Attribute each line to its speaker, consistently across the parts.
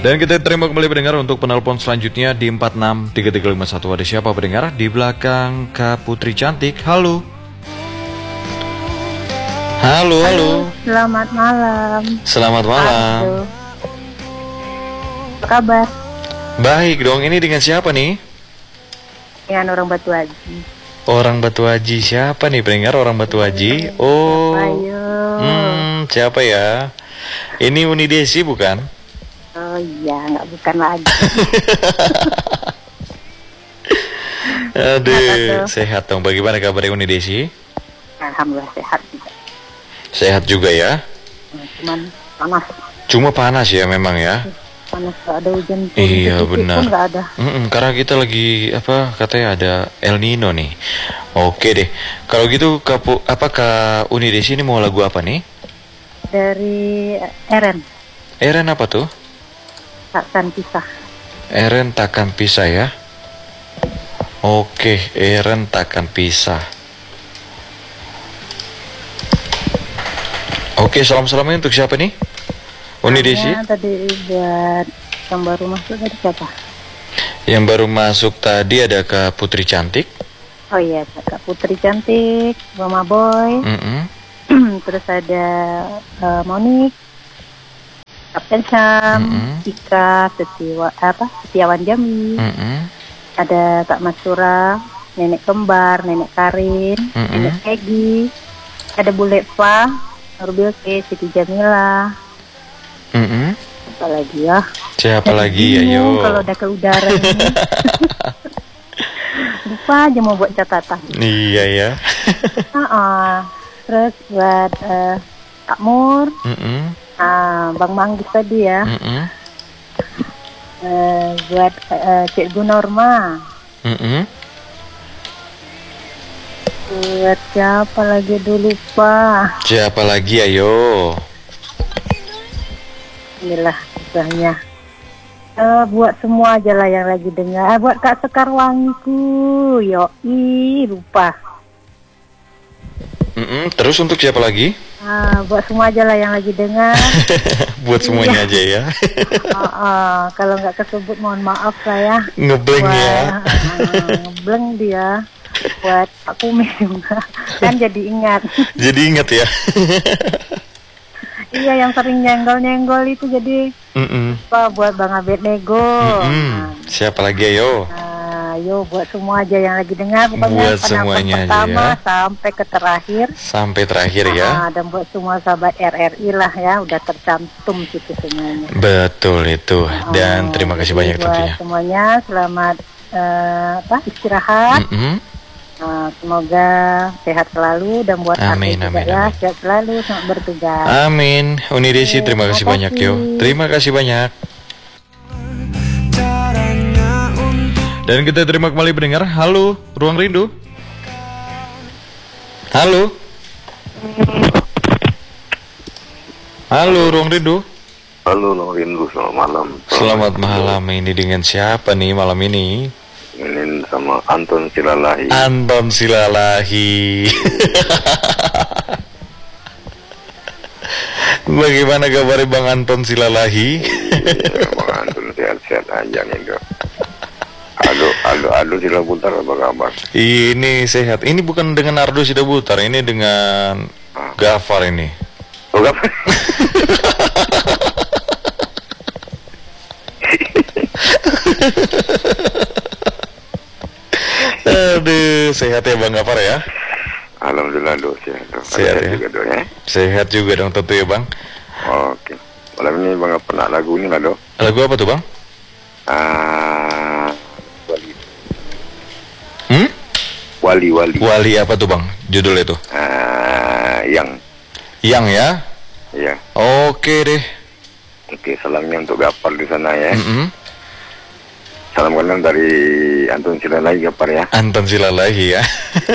Speaker 1: Dan kita terima kembali pendengar untuk penelpon selanjutnya di 463351. Ada siapa pendengar? Di belakang Kak Putri Cantik. Halo. Halo, halo.
Speaker 2: Selamat malam.
Speaker 1: Selamat malam.
Speaker 2: Halo. Apa kabar?
Speaker 1: Baik dong, ini dengan siapa nih?
Speaker 2: Dengan orang Batu Haji.
Speaker 1: Orang Batu Haji, siapa nih pendengar orang Batu Haji? Oh,
Speaker 2: Ayo.
Speaker 1: siapa ya? Ini Uni Desi bukan?
Speaker 2: Oh iya, nggak bukan lagi.
Speaker 1: Aduh, sehat dong. Bagaimana kabarnya Uni Desi?
Speaker 2: Alhamdulillah sehat juga.
Speaker 1: Sehat juga ya?
Speaker 2: Cuman panas.
Speaker 1: Cuma panas ya memang ya?
Speaker 2: Panas, nggak ada hujan.
Speaker 1: Iya benar.
Speaker 2: Pun nggak ada.
Speaker 1: Karena kita lagi katanya ada El Nino nih. Oke deh. Kalau gitu Kak Uni Desi ini mau lagu apa nih?
Speaker 2: Dari Eren.
Speaker 1: Eren apa tuh?
Speaker 2: Takkan pisah.
Speaker 1: Eren takkan pisah ya. Oke, Eren takkan pisah. Oke, salam-salamnya untuk siapa nih? Uni Desi?
Speaker 2: Tadi buat yang baru masuk tadi siapa?
Speaker 1: Yang baru masuk tadi ada Kak Putri Cantik.
Speaker 2: Oh iya, Kak Putri Cantik, Mama Boy. Terus ada Monik, Kapten Syam, Ika, Setiawan Jami. Ada Kak Masura, Nenek Kembar, Nenek Karin, Nenek Peggy. Ada Bule Fa, Nurbil K, Siti Jamila. Apa lagi ya?
Speaker 1: Siapa lagi ya, yo?
Speaker 2: Kalau udah ke udara ini. Lupa aja mau buat catatan.
Speaker 1: Iya ya.
Speaker 2: Terus buat Kak Mur, Bang Manggis tadi ya. Buat Cikgu Norma. Buat siapa lagi dulu Pak?
Speaker 1: Siapa lagi ayo?
Speaker 2: Inilah kisahnya. Buat semua aja lah yang lagi dengar. Buat Kak Sekarwangiku, yoi lupa.
Speaker 1: Terus untuk siapa lagi?
Speaker 2: Buat semua aja lah yang lagi dengar.
Speaker 1: Buat semuanya aja ya.
Speaker 2: Kalau nggak kesebut mohon maaf lah ya.
Speaker 1: Ngebleng ya.
Speaker 2: Ngebleng dia. Buat Pak Kumis juga. Kan jadi ingat.
Speaker 1: Jadi ingat ya.
Speaker 2: Iya, yang sering nyenggol-nyenggol itu jadi. Buat Bang Abednego.
Speaker 1: Siapa lagi ayo?
Speaker 2: Ayo buat semua aja yang lagi dengar,
Speaker 1: buat semuanya
Speaker 2: pertama
Speaker 1: aja ya.
Speaker 2: Sampai ke terakhir.
Speaker 1: Sampai terakhir ya.
Speaker 2: Dan buat semua sahabat RRI lah ya, udah tercantum situ semuanya.
Speaker 1: Betul itu. Dan terima kasih banyak tentunya.
Speaker 2: Semuanya selamat istirahat. Semoga sehat selalu dan buat
Speaker 1: amin,
Speaker 2: juga
Speaker 1: amin,
Speaker 2: ya,
Speaker 1: amin.
Speaker 2: sehat selalu, selamat bertugas.
Speaker 1: Amin. Uni Desi terima kasih banyak yo. Terima kasih banyak. Dan kita terima kembali pendengar. Halo, Ruang Rindu. Halo. Halo, Ruang Rindu.
Speaker 3: Halo, Ruang Rindu. Selamat malam.
Speaker 1: Selamat malam. Ini dengan siapa nih malam ini?
Speaker 3: Ini sama Anton Silalahi.
Speaker 1: Anton Silalahi. Bagaimana kabar Bang Anton Silalahi?
Speaker 3: Bang Anton sehat-sehat aja nih dok. Aldo Sidaputar apa kabar?
Speaker 1: Ini sehat. Ini bukan dengan Ardo Sidaputar, ini dengan Gafar ini.
Speaker 3: Oh Gafar?
Speaker 1: Aduh, sehat ya Bang Gafar ya?
Speaker 3: Alhamdulillah dok, sehat dok.
Speaker 1: Sehat ya?
Speaker 3: Juga dok ya?
Speaker 1: Sehat juga dong tentu ya Bang.
Speaker 3: Oke. Malam ini Bang pernah lagu ini lah dok.
Speaker 1: Lagu apa tuh Bang?
Speaker 3: Wali.
Speaker 1: Wali apa tuh Bang? Judulnya tuh? Yang ya?
Speaker 3: Iya.
Speaker 1: Oke deh.
Speaker 3: Oke, salamnya untuk Gafar di sana ya. Salam kenal dari Anton Silalahi Gafar ya.
Speaker 1: Anton Silalahi ya.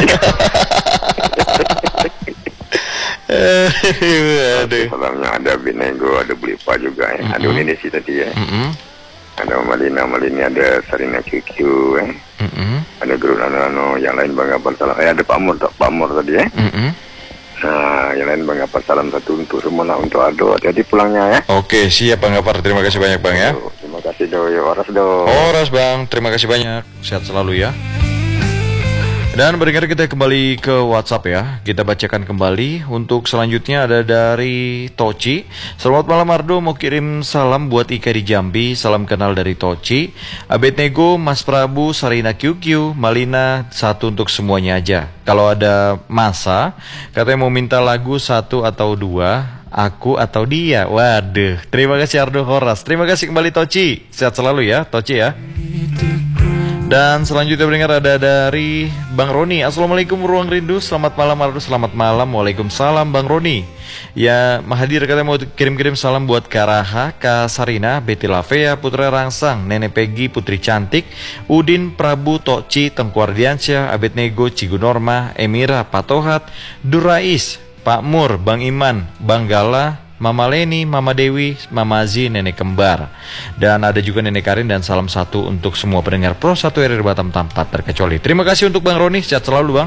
Speaker 1: Aduh.
Speaker 3: Salamnya ada Binego, ada Bulipa juga ya. Ada Unidesi tadi ya. Ada Malina, ada Sarina QQ ya. Ada Guru Nano, yang lain Bang Gafar salam. Ada Pak Mur tadi ya. Nah, yang lain Bang Gafar salam satu untuk semua, untuk Aldo. Hati-hati pulangnya ya.
Speaker 1: Oke, siap Bang Gafar. Terima kasih banyak Bang ya.
Speaker 3: kasih do, ya Horas do.
Speaker 1: Horas Bang, terima kasih banyak. Sehat selalu ya. Dan berikutnya kita kembali ke WhatsApp ya. Kita bacakan kembali. Untuk selanjutnya ada dari Toci. Selamat malam Ardo, mau kirim salam buat Ika di Jambi. Salam kenal dari Toci. Abednego, Mas Prabu, Sarina QQ, Malina, satu untuk semuanya aja. Kalau ada masa, katanya mau minta lagu satu atau dua, aku atau dia. Waduh, terima kasih Ardo Horas. Terima kasih kembali Toci. Sehat selalu ya Toci ya. Dan selanjutnya mendengar ada dari Bang Roni. Assalamualaikum Ruang Rindu. Selamat malam Ardo. Selamat malam. Waalaikumsalam Bang Roni. Ya, Mahadir katanya mau kirim-kirim salam buat Karaha, Kak Sarina, Betty Lavea, Putra Rangsang, Nenek Peggy, Putri Cantik, Udin, Prabu, Tokci, Tengku Ardiansyah, Abednego, Cigu Norma, Emira, Patohat, Durais, Pak Mur, Bang Iman, Bang Gala, Mama Leni, Mama Dewi, Mama Azi, Nenek Kembar. Dan ada juga Nenek Karin dan salam satu untuk semua pendengar Pro 1 RRI Batam tanpa terkecuali. Terima kasih untuk Bang Roni, sehat selalu Bang.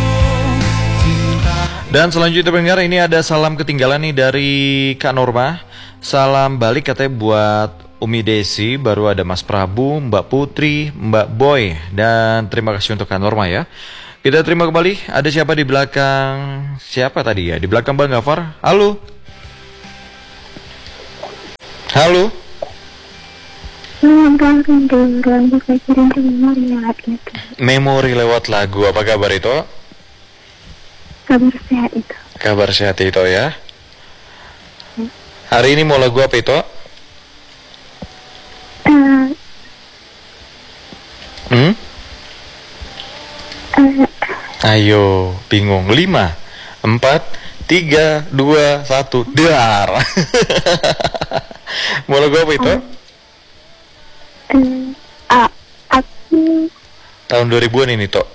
Speaker 1: Dan selanjutnya pendengar, ini ada salam ketinggalan nih dari Kak Norma. Salam balik katanya buat Umi Desi, baru ada Mas Prabu, Mbak Putri, Mbak Boy. Dan terima kasih untuk Kak Norma ya. Kita terima kembali, ada siapa di belakang, siapa tadi ya? Di belakang Bang Gafar, halo? Halo. Memori lewat lagu. Apa kabar itu?
Speaker 4: Kabar sehat itu.
Speaker 1: Kabar sehat itu ya. Hari ini mau lagu apa itu? Ayo, bingung. 5, 4, 3, 2, 1, dar. Mau lagu apa itu?
Speaker 4: Aku
Speaker 1: tahun 2000-an ini, Tok.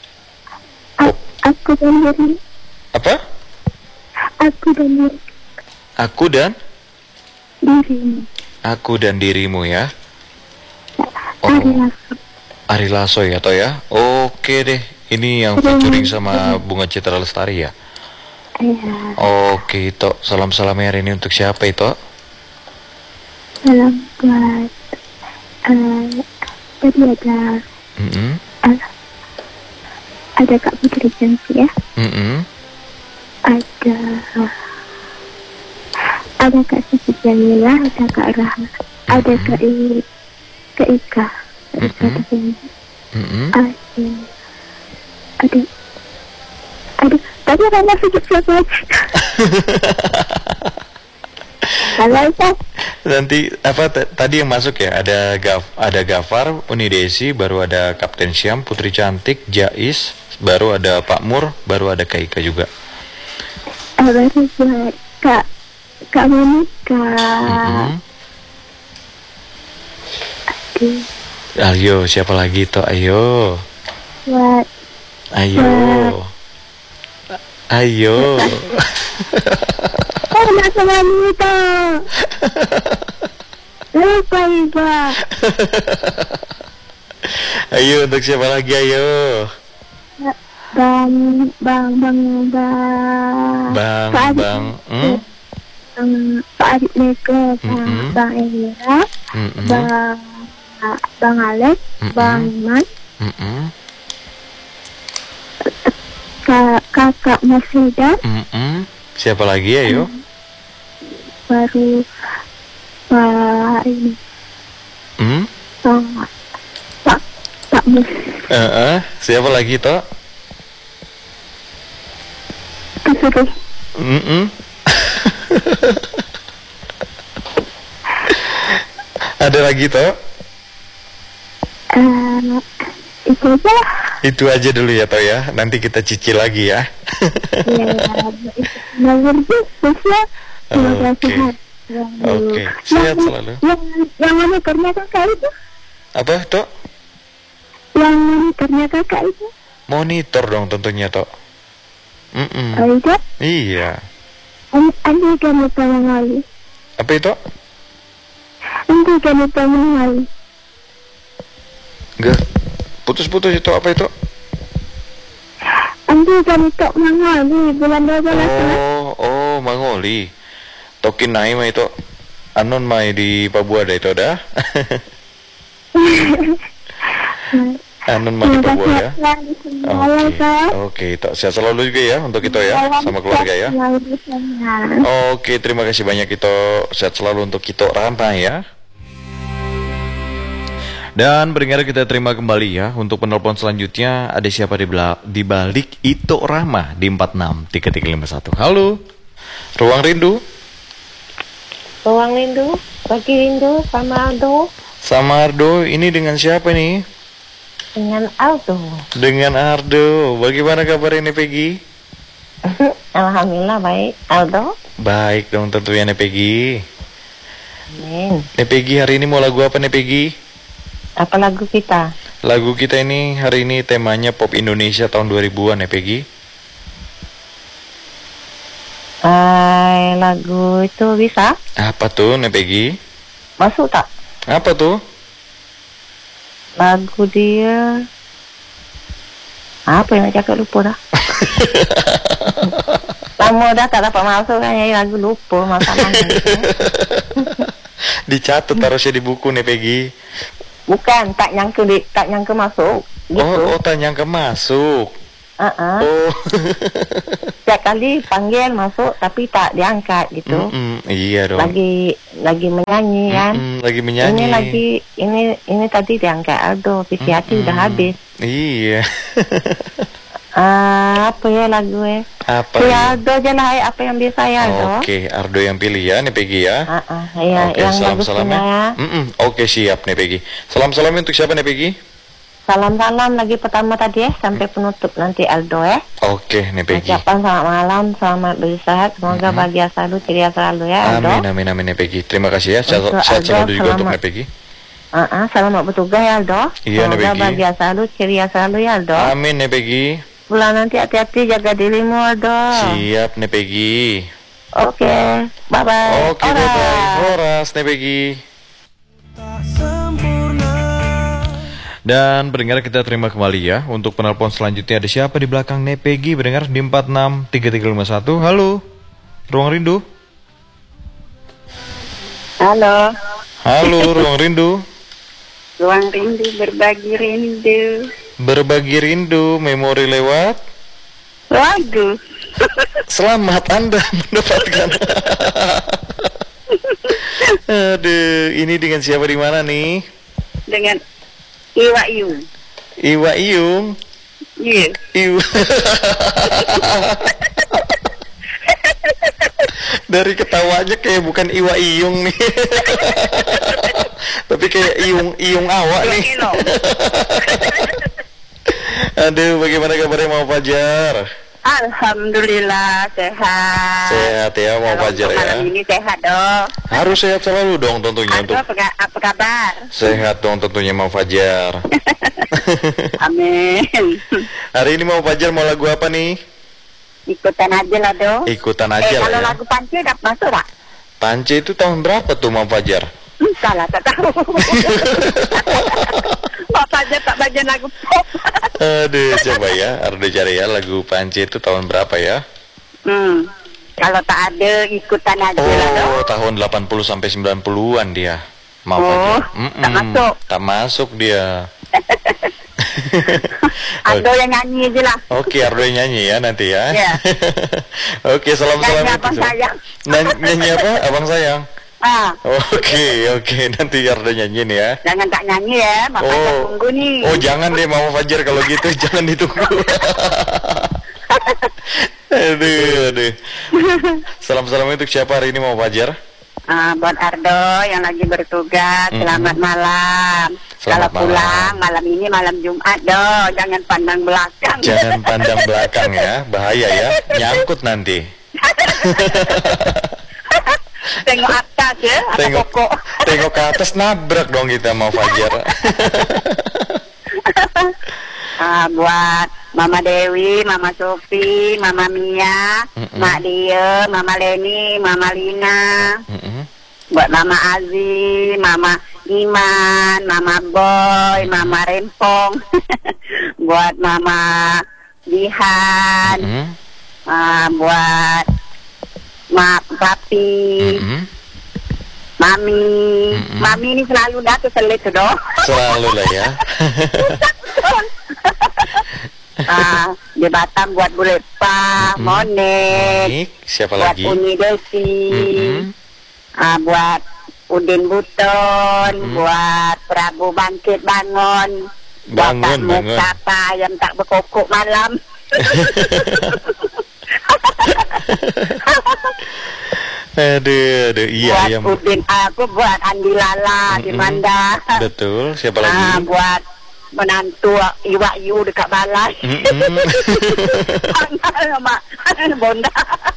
Speaker 4: Aku dan diri.
Speaker 1: Apa?
Speaker 4: Aku dan diri.
Speaker 1: Aku dan
Speaker 4: Dirimu.
Speaker 1: Aku dan dirimu ya.
Speaker 4: Ari Lasso.
Speaker 1: Ari Lasso ya, Tok ya. Oke deh. Ini yang featuring sama Bunga Citra Lestari ya.
Speaker 4: Iya.
Speaker 1: Oke, Tok. Salam-salamnya hari ini untuk siapa itu?
Speaker 4: Salam buat tadi ada Kak Putri Cantik ya. Ada Kak Siti Jamila, ada Kak Rahma, ada Kak Ika, ada Kak ada tadi Rana sedikit siapa aja. Halo Pak.
Speaker 1: Nanti apa tadi yang masuk ya? Ada Gafar, Uni Desi, baru ada Kapten Syam, Putri Cantik, Jais, baru ada Pak Mur, baru ada Kak Ika juga.
Speaker 4: Baru buat Kak Monika.
Speaker 1: Ayo, siapa lagi toh? Ayo.
Speaker 4: Buat.
Speaker 1: Ayo. Ayo.
Speaker 4: Nak wanita. Lupa Iba.
Speaker 1: Ayo, untuk siapa lagi? Ayo.
Speaker 4: Bang. Pak Adik Lego, Bang Elira, Bang Alex, Bang Iman, Kakak Masida.
Speaker 1: Siapa lagi ayo?
Speaker 4: Baru Pak ini. Pak Mus.
Speaker 1: Siapa lagi toh?
Speaker 4: Disuruh.
Speaker 1: Ada lagi toh?
Speaker 4: Itu aja.
Speaker 1: Itu aja dulu ya toh ya. Nanti kita cicil lagi ya. Oke, sehat selalu.
Speaker 4: Yang monitornya kakak itu?
Speaker 1: Apa toh?
Speaker 4: Yang monitornya kakak itu?
Speaker 1: Monitor dong tentunya toh. Iya.
Speaker 4: Andi kan lupa mengali.
Speaker 1: Apa itu?
Speaker 4: Andi kan lupa mengali.
Speaker 1: Enggak. Putus-putus itu apa itu?
Speaker 4: Andi kan lupa mengali bulan 12.
Speaker 1: Oh, Mangoli. Tokin naik mah itu. Anon mai di Papua ada itu dah. Anun mah kita buat ya.
Speaker 4: Oke.
Speaker 1: Oke, sehat selalu juga ya untuk kita ya, sama keluarga ya. Oke, terima kasih banyak kita. Sehat selalu untuk kita Rama ya. Dan pendengar kita terima kembali ya. Untuk penelpon selanjutnya ada siapa di balik Ito Rama di 463351. Halo. Ruang Rindu.
Speaker 2: Ruang rindu, bagi rindu sama Aldo.
Speaker 1: Sama Ardo, ini dengan siapa nih?
Speaker 2: Dengan Aldo.
Speaker 1: Dengan Ardo. Bagaimana kabar ini Peggy?
Speaker 2: Alhamdulillah baik, Aldo.
Speaker 1: Baik dong tentunya nih Peggy.
Speaker 2: Amin.
Speaker 1: Nih Peggy, hari ini mau lagu apa nih Peggy?
Speaker 2: Apa lagu kita?
Speaker 1: Lagu kita ini hari ini temanya pop Indonesia tahun 2000-an ya Peggy.
Speaker 2: Lagu itu bisa?
Speaker 1: Apa tuh nih Peggy?
Speaker 2: Masuk tak?
Speaker 1: Apa tuh?
Speaker 2: Lagu dia apa yang nak cakap lupa dah. Lama dah tak dapat masuk kan, ya lagu lupa masalahnya.
Speaker 1: Dicatat harusnya di buku nih Peggy.
Speaker 2: Bukan, tak nyangka masuk. Gitu.
Speaker 1: Oh, tak nyangka masuk. Oh.
Speaker 2: Setiap kali panggil masuk tapi tak diangkat gitu.
Speaker 1: Iya dong.
Speaker 2: Lagi menyanyi kan.
Speaker 1: Lagi menyanyi.
Speaker 2: Ini tadi diangkat Aldo, visi hati udah habis.
Speaker 1: Iya.
Speaker 2: Apa ya lagu
Speaker 1: Apa
Speaker 2: ya? Aldo aja lah, apa yang biasa ya Aldo.
Speaker 1: Oke, Ardo yang pilih ya nih Peggy ya.
Speaker 2: Iya,
Speaker 1: Oke,
Speaker 2: yang
Speaker 1: salam-salam
Speaker 2: ya.
Speaker 1: Oke, siap nih Peggy. Salam-salam untuk siapa nih Peggy?
Speaker 2: Salam-salam lagi pertama tadi sampai penutup nanti Aldo ya.
Speaker 1: Oke nih Peggy.
Speaker 2: Ucapan selamat malam, selamat beristirahat, semoga bahagia selalu, ceria selalu ya Aldo.
Speaker 1: Amin nih Peggy. Terima kasih ya. Sehat selalu juga untuk nih Peggy.
Speaker 2: Selamat bertugas ya Aldo.
Speaker 1: Iya nih
Speaker 2: Semoga
Speaker 1: Peggy.
Speaker 2: bahagia selalu, ceria selalu ya Aldo.
Speaker 1: Amin nih Peggy.
Speaker 2: Pulang nanti hati-hati, jaga dirimu Aldo.
Speaker 1: Siap nih Peggy.
Speaker 2: Oke, bye-bye.
Speaker 1: Oke, bye-bye. Horas nih Peggy. Dan pendengar kita terima kembali ya. Untuk penelpon selanjutnya ada siapa di belakang nih Peggy? Pendengar di 463351. Halo. Ruang Rindu.
Speaker 5: Halo.
Speaker 1: Halo, Ruang Rindu.
Speaker 5: Ruang rindu, berbagi rindu.
Speaker 1: Berbagi rindu, memori lewat
Speaker 5: Lagu.
Speaker 1: Selamat Anda mendapatkan. Aduh, ini dengan siapa di mana nih?
Speaker 5: Dengan Iwa Yung.
Speaker 1: Iwa Iyung.
Speaker 5: Iya.
Speaker 1: Dari ketawanya kayak bukan Iwa Iyung nih. Tapi kayak Iyung awak nih. Aduh, bagaimana kabarnya mau Fajar?
Speaker 5: Alhamdulillah sehat.
Speaker 1: Sehat ya mau Fajar ya.
Speaker 5: Malam ini sehat dong.
Speaker 1: Harus sehat selalu dong tentunya.
Speaker 5: Aduh, apa kabar?
Speaker 1: Sehat dong tentunya mau Fajar.
Speaker 5: Amin.
Speaker 1: Hari ini mau Fajar mau lagu apa nih?
Speaker 5: Ikutan aja lah dong.
Speaker 1: Ikutan aja lah
Speaker 5: kalau
Speaker 1: ya.
Speaker 5: lagu Panci udah masuk tak?
Speaker 1: Panci itu tahun berapa tuh mau Fajar?
Speaker 5: Salah, tak tahu. Bapak aja tak baca lagu pop.
Speaker 1: Aduh, coba ya, Ardo cari ya lagu Panci itu tahun berapa ya?
Speaker 5: Kalau tak ada ikutan aja lah dong.
Speaker 1: Oh, tahun 80 sampai 90-an dia. Mau Fajar.
Speaker 5: Tak masuk.
Speaker 1: Tak masuk dia.
Speaker 5: Ardo yang nyanyi aja lah.
Speaker 1: Oke, Ardo yang nyanyi ya nanti ya.
Speaker 5: Iya.
Speaker 1: Oke, salam-salam.
Speaker 5: Nyanyi abang sayang.
Speaker 1: Nyanyi apa? Abang sayang. Oke, nanti Ardo nyanyiin ya.
Speaker 5: Jangan tak nyanyi ya, makanya tunggu nih.
Speaker 1: Oh, jangan deh Mama Fajar kalau gitu, jangan ditunggu. Aduh. Salam-salam untuk siapa hari ini Mama Fajar?
Speaker 5: Buat Ardo yang lagi bertugas, selamat malam. Kalau pulang malam ini malam Jumat dong, jangan pandang belakang.
Speaker 1: Jangan pandang belakang ya, bahaya ya, nyangkut nanti.
Speaker 5: Tengok atas ya,
Speaker 1: tengok ke atas nabrak dong kita mau Fajar.
Speaker 5: Buat Mama Dewi, Mama Sofi, Mama Mia, Mak Dia, Mama Leni, Mama Lina. Buat Mama Azi, Mama Iman, Mama Boy, Mama Rempong. Buat Mama Dihan. Buat Mak Papi, Mami, Mami ini selalu dah keselit tu doh.
Speaker 1: selalu lah ya.
Speaker 5: Di Batam buat Bu Lepa, Monik,
Speaker 1: siapa
Speaker 5: buat
Speaker 1: lagi?
Speaker 5: Uni Desi, buat Udin Buton, buat Prabu Bangkit Bangun, buat
Speaker 1: Bangun,
Speaker 5: tak Mustafa yang tak berkokok malam.
Speaker 1: Aduh, iya.
Speaker 5: Buat Udin, aku buat Andi Lala di Manda.
Speaker 1: Betul, siapa lagi?
Speaker 5: Buat menantu Iwak Yu dekat Balai. Mak Bonda.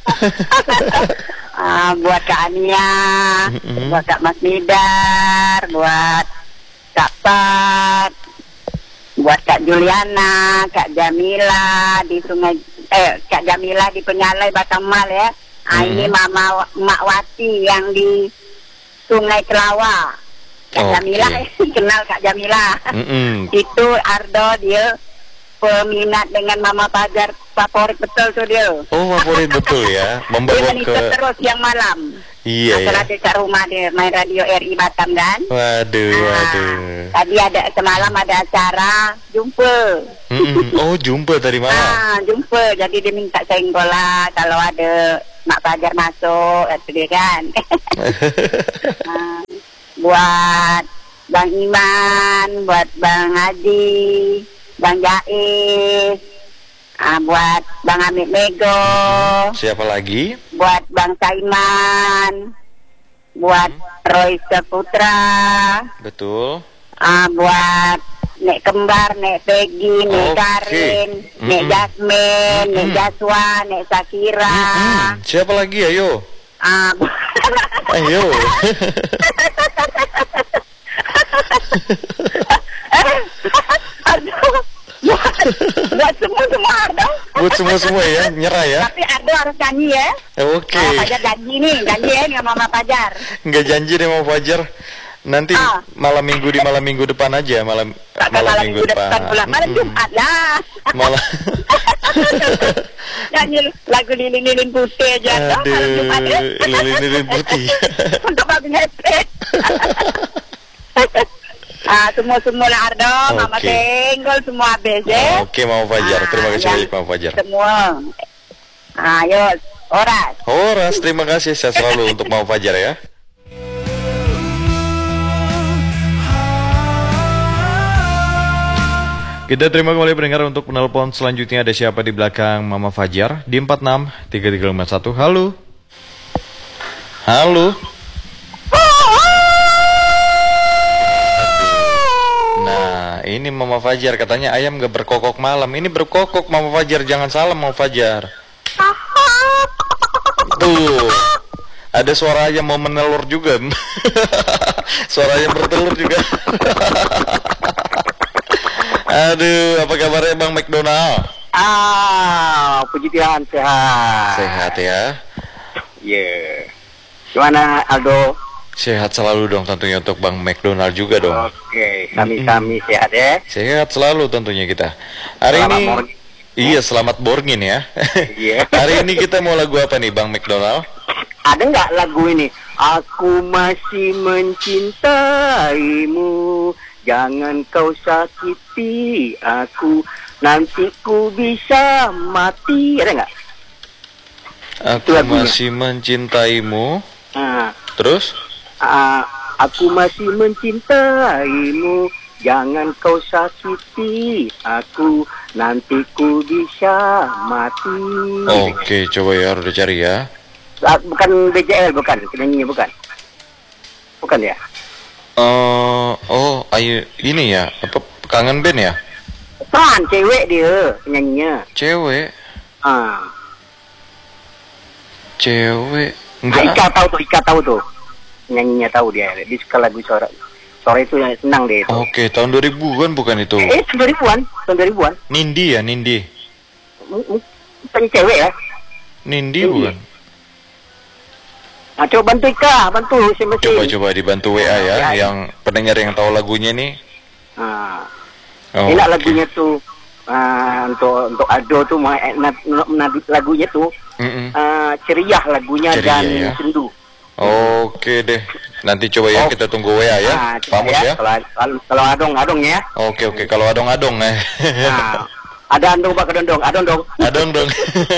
Speaker 5: Buat Kak Ania, buat Kak Mas Nidar, buat Kak Pat, buat Kak Juliana, Kak Jamila di Sungai, Kak Jamila di Penyalai Batamal ya. Ini Mama Mak Wati yang di Sungai Kelawa. Kak Jamila, kenal Kak Jamila. Itu Ardo, dia peminat dengan Mama Fajar, favorit betul tuh dia.
Speaker 1: Oh, favorit betul ya. Membawa
Speaker 5: dia
Speaker 1: ke
Speaker 5: terus yang malam.
Speaker 1: Iya ya.
Speaker 5: Dekat rumah dia main radio RI Batam kan.
Speaker 1: Waduh.
Speaker 5: Tadi semalam ada acara jumpa.
Speaker 1: Oh, jumpa tadi malam.
Speaker 5: Jumpa. Jadi dia minta senggol lah kalau ada Mak Fajar masuk, itu dia kan. Buat Bang Iman, buat Bang Haji, Bang Jais, buat Bang Amit Mego.
Speaker 1: Siapa lagi?
Speaker 5: Buat Bang Saiman, buat Roy Saputra.
Speaker 1: Betul.
Speaker 5: Buat Nek Kembar, Nek Peggy, Nek Karin, Nek Jasmine, Nek Jaswa, Nek Sakira.
Speaker 1: Siapa lagi, ayo? Ayo.
Speaker 5: Buat semua Ardo.
Speaker 1: Buat semua ya, nyerah ya.
Speaker 5: Tapi Ardo harus janji ya.
Speaker 1: Oke.
Speaker 5: Mama Fajar janji ya dengan Mama Fajar.
Speaker 1: Nggak janji deh Mama Fajar. Nanti malam minggu depan aja, malam minggu depan.
Speaker 5: Malam Jumat lah.
Speaker 1: Malam.
Speaker 5: Nyanyi lagu lilin-lilin putih aja.
Speaker 1: Aduh, lilin-lilin putih.
Speaker 5: Untuk Babi Ngepet. Semua lah Ardo, Mama Tenggol semua habis ya.
Speaker 1: Oke Mama Fajar, terima kasih banyak Mama Fajar.
Speaker 5: Semua. Ayo, Horas,
Speaker 1: terima kasih, sehat selalu untuk Mama Fajar ya. Kita terima kembali pendengar untuk penelpon selanjutnya. Ada siapa di belakang Mama Fajar di 463351. Halo. Halo. Nah, ini Mama Fajar katanya ayam gak berkokok malam. Ini berkokok Mama Fajar, jangan salah Mama Fajar. Tuh. Ada suara ayam mau menelur juga. Suara ayam bertelur juga. Aduh, apa kabarnya Bang McDonald?
Speaker 6: Puji Tuhan, sehat.
Speaker 1: Sehat ya.
Speaker 6: Yeah. Gimana Aldo?
Speaker 1: Sehat selalu dong tentunya untuk Bang McDonald juga dong.
Speaker 6: Oke, kami sehat ya.
Speaker 1: Sehat selalu tentunya kita. Hari
Speaker 6: selamat
Speaker 1: ini
Speaker 6: morning.
Speaker 1: Iya, selamat borgin ya.
Speaker 6: Iya.
Speaker 1: Hari ini kita mau lagu apa nih Bang McDonald?
Speaker 6: Ada nggak lagu ini? Aku masih mencintaimu, jangan kau sakiti aku, nanti ku bisa mati. Ada nggak?
Speaker 1: Aku masih mencintaimu. Terus?
Speaker 6: Aku masih mencintaimu, jangan kau sakiti aku, nanti ku bisa mati.
Speaker 1: Oke, coba ya, udah cari ya.
Speaker 6: Bukan BJL, bukan penyanyinya, bukan ya?
Speaker 1: Ayo ini ya, apa kangen band ya?
Speaker 6: Kan cewek dia penyanyinya.
Speaker 1: Cewek? Cewek?
Speaker 6: Enggak. Ika tahu tuh. Penyanyinya tahu dia. Dia suka lagu sore itu yang senang deh itu.
Speaker 1: Oke, tahun 2000-an bukan itu?
Speaker 6: 2000-an.
Speaker 1: Nindi ya, Nindi.
Speaker 6: Penyanyi cewek ya?
Speaker 1: Nindi bukan?
Speaker 6: Nah, coba bantu Ika, bantu mesin.
Speaker 1: Coba dibantu WA ya, yang pendengar yang tahu lagunya nih.
Speaker 6: Enak lagunya tuh. Untuk Aldo tuh lagunya tuh ceria lagunya ceria, dan
Speaker 1: ya?
Speaker 6: sendu.
Speaker 1: Oke deh. Nanti coba ya kita tunggu WA ya. Pak Mus ya.
Speaker 6: Kalau adong ya.
Speaker 1: Oke, kalau adong-adong
Speaker 6: Nah, ada andong Pak Kedondong, adong dong.
Speaker 1: Adong dong.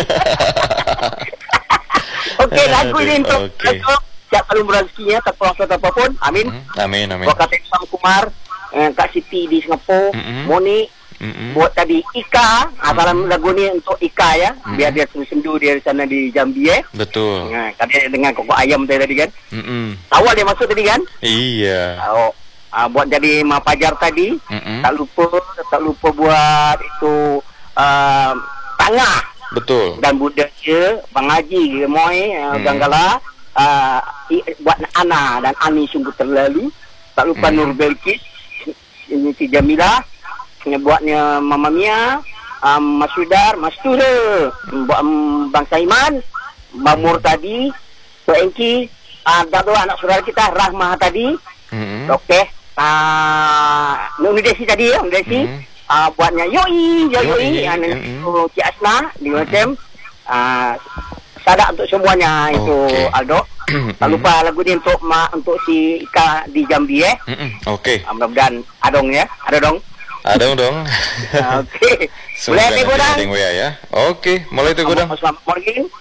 Speaker 6: Oke, lagu ini untuk siap kalau rezekinya terpulang suatu apapun. Amin.
Speaker 1: Amin.
Speaker 6: Buat Kak Sam Kumar, Kak Siti di Singapura, Moni, buat tadi Ika, salam lagu ini untuk Ika ya, biar dia sendu dia di sana di Jambi ya.
Speaker 1: Betul.
Speaker 6: Nah, tadi dengan kokok ayam tadi kan. Awal dia masuk tadi kan?
Speaker 1: Iya.
Speaker 6: Buat jadi Ma Pajar tadi, tak lupa buat itu tangah.
Speaker 1: Betul.
Speaker 6: Dan budaya Bang Haji Gemoy Ganggala, buat Ana dan Ani sungguh terlalu. Tak lupa Nur Belkis, ini si Jamila, buatnya Mama Mia, Mas Sudar, Mas Ture, buat Bang Saiman, Bang Mur tadi, Tok Engki, ada dua anak saudara kita Rahmah tadi. Okey. Nur Desi tadi ya, Desi. Buatnya Yoi, Cik Asna di macam sadak untuk semuanya itu Aldo. Tak lupa lagu ni untuk si Ika di Jambi
Speaker 1: Oke.
Speaker 6: Mudah-mudahan adong ya, ada dong.
Speaker 1: Oke.
Speaker 6: Boleh tu godang.
Speaker 1: Ya. Oke, mulai tu godang.
Speaker 6: Selamat pagi.